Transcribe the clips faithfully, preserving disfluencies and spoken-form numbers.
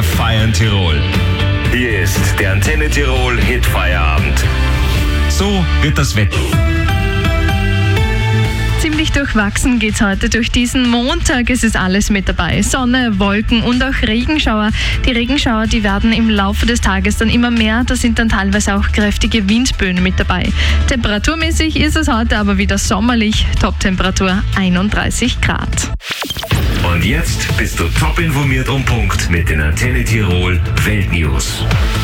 feiern Tirol. Hier ist der Antenne Tirol Hitfeierabend. So wird das Wetter. Ziemlich durchwachsen geht's heute durch diesen Montag. Es ist alles mit dabei. Sonne, Wolken und auch Regenschauer. Die Regenschauer, die werden im Laufe des Tages dann immer mehr. Da sind dann teilweise auch kräftige Windböen mit dabei. Temperaturmäßig ist es heute aber wieder sommerlich. Toptemperatur einunddreißig Grad. Und jetzt bist du top informiert um Punkt mit den Antenne Tirol Weltnews.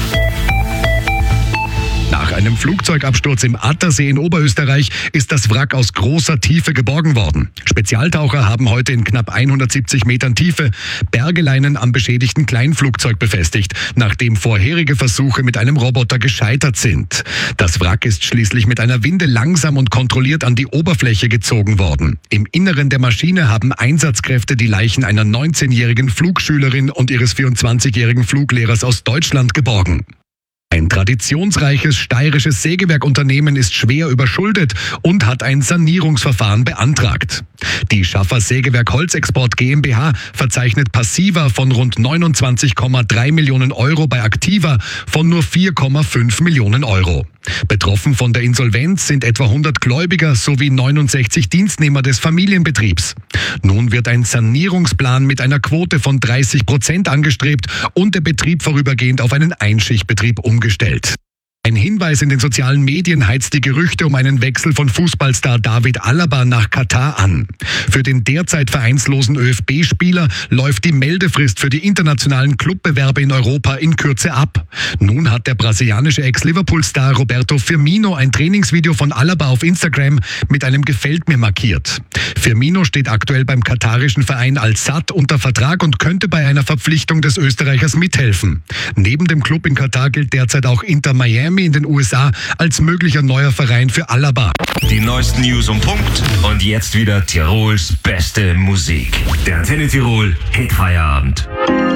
Nach einem Flugzeugabsturz im Attersee in Oberösterreich ist das Wrack aus großer Tiefe geborgen worden. Spezialtaucher haben heute in knapp hundertsiebzig Metern Tiefe Bergeleinen am beschädigten Kleinflugzeug befestigt, nachdem vorherige Versuche mit einem Roboter gescheitert sind. Das Wrack ist schließlich mit einer Winde langsam und kontrolliert an die Oberfläche gezogen worden. Im Inneren der Maschine haben Einsatzkräfte die Leichen einer neunzehnjährigen Flugschülerin und ihres vierundzwanzigjährigen Fluglehrers aus Deutschland geborgen. Ein traditionsreiches steirisches Sägewerkunternehmen ist schwer überschuldet und hat ein Sanierungsverfahren beantragt. Die Schaffer Sägewerk Holzexport GmbH verzeichnet Passiva von rund neunundzwanzig Komma drei Millionen Euro bei Aktiva von nur vier Komma fünf Millionen Euro. Betroffen von der Insolvenz sind etwa hundert Gläubiger sowie neunundsechzig Dienstnehmer des Familienbetriebs. Nun wird ein Sanierungsplan mit einer Quote von dreißig Prozent angestrebt und der Betrieb vorübergehend auf einen Einschichtbetrieb umgestellt. Ein Hinweis in den sozialen Medien heizt die Gerüchte um einen Wechsel von Fußballstar David Alaba nach Katar an. Für den derzeit vereinslosen ÖFB-Spieler läuft die Meldefrist für die internationalen Clubbewerbe in Europa in Kürze ab. Nun hat der brasilianische Ex-Liverpool-Star Roberto Firmino ein Trainingsvideo von Alaba auf Instagram mit einem Gefällt mir markiert. Firmino steht aktuell beim katarischen Verein Al-Sadd unter Vertrag und könnte bei einer Verpflichtung des Österreichers mithelfen. Neben dem Club in Katar gilt derzeit auch Inter Miami in den U S A als möglicher neuer Verein für Alaba. Die neuesten News um Punkt und jetzt wieder Tirols beste Musik. Der Antenne Tirol Hitfeierabend.